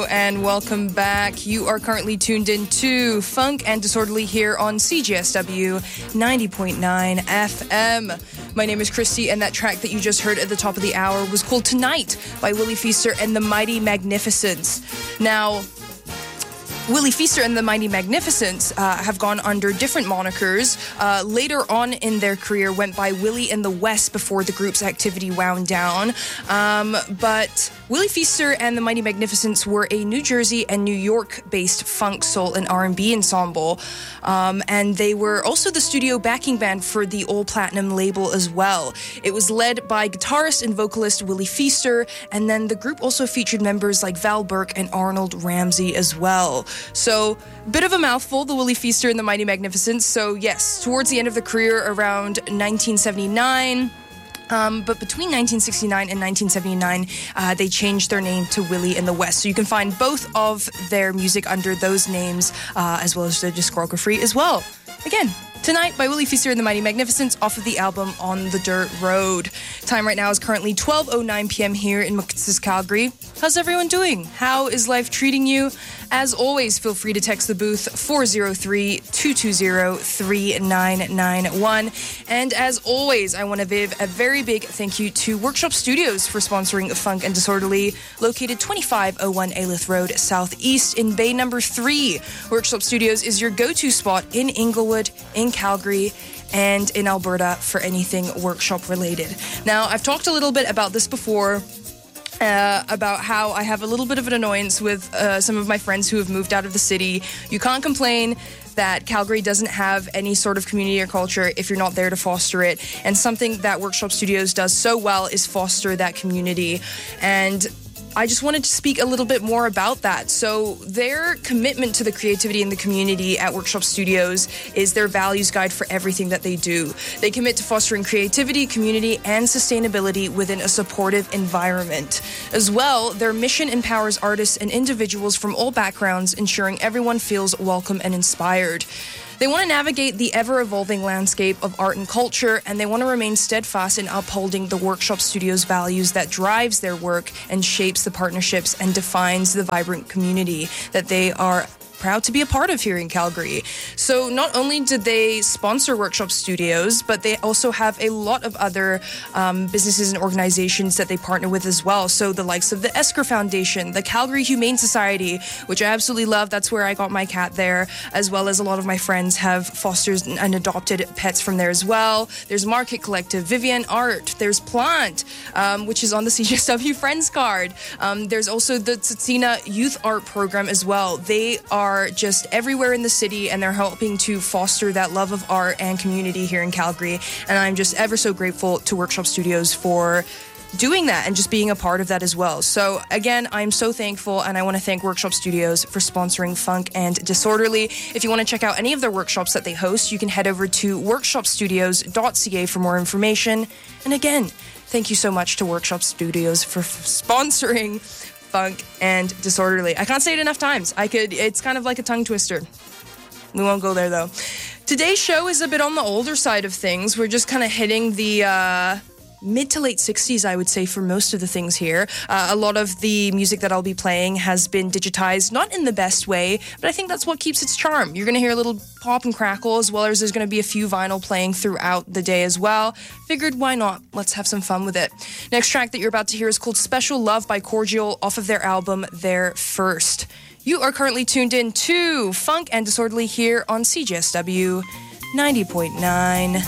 and welcome back. You are currently tuned in to Funk and Disorderly here on CJSW 90.9 FM. My name is Christy, and that track that you just heard at the top of the hour was called Tonight by Willie Feaster and the Mighty Magnificents. Now, Willie Feaster and the Mighty Magnificents have gone under different monikers. Later on in their career, went by Willie and the West before the group's activity wound down. But Willie Feaster and the Mighty Magnificents were a New Jersey and New York-based funk, soul, and R&B ensemble. And they were also the studio backing band for the All Platinum label as well. It was led by guitarist and vocalist Willie Feaster, and then the group also featured members like Val Burke and Arnold Ramsey as well. So, bit of a mouthful, the Willie Feaster and the Mighty Magnificents. So, yes, towards the end of the career, around 1979... but between 1969 and 1979, they changed their name to Willie and the West. So you can find both of their music under those names, as well as their discography as well. Again, Tonight by Willie Feaster and the Mighty Magnificents off of the album On the Dirt Road. Time right now is currently 12:09 p.m. here in Mcsis, Calgary. How's everyone doing? How is life treating you? As always, feel free to text the booth 403-220-3991. And as always, I want to give a very big thank you to Workshop Studios for sponsoring Funk and Disorderly, located 2501 Alyth Road, Southeast in Bay Number 3. Workshop Studios is your go-to spot in Inglewood, in Calgary, and in Alberta for anything workshop related. Now, I've talked a little bit about this before, about how I have a little bit of an annoyance with some of my friends who have moved out of the city. You can't complain that Calgary doesn't have any sort of community or culture if you're not there to foster it. And something that Workshop Studios does so well is foster that community. And I just wanted to speak a little bit more about that. So their commitment to the creativity in the community at Workshop Studios is their values guide for everything that they do. They commit to fostering creativity, community, and sustainability within a supportive environment. As well, their mission empowers artists and individuals from all backgrounds, ensuring everyone feels welcome and inspired. They want to navigate the ever-evolving landscape of art and culture, and they want to remain steadfast in upholding the Workshop Studios values that drives their work and shapes the partnerships and defines the vibrant community that they are proud to be a part of here in Calgary. So not only did they sponsor Workshop Studios, but they also have a lot of other businesses and organizations that they partner with as well. So the likes of the Esker Foundation, the Calgary Humane Society, which I absolutely love. That's where I got my cat there, as well as a lot of my friends have fostered and adopted pets from there as well. There's Market Collective, Vivian Art, there's Plant, which is on the CJSW Friends card. There's also the Tsutsina Youth Art Program as well. They are just everywhere in the city, and they're helping to foster that love of art and community here in Calgary. And I'm just ever so grateful to Workshop Studios for doing that and just being a part of that as well. So again, I'm so thankful, and I want to thank Workshop Studios for sponsoring Funk and Disorderly. If you want to check out any of their workshops that they host, you can head over to workshopstudios.ca for more information. And again, thank you so much to Workshop Studios for sponsoring Funk and Disorderly. I can't say it enough times. It's kind of like a tongue twister. We won't go there though. Today's show is a bit on the older side of things. We're just kind of hitting the mid to late 60s, I would say, for most of the things here. A lot of the music that I'll be playing has been digitized, not in the best way, but I think that's what keeps its charm. You're going to hear a little pop and crackle, as well as there's going to be a few vinyl playing throughout the day as well. Figured, why not? Let's have some fun with it. Next track that you're about to hear is called Special Love by Cordial off of their album Their First. You are currently tuned in to Funk and Disorderly here on CJSW 90.9.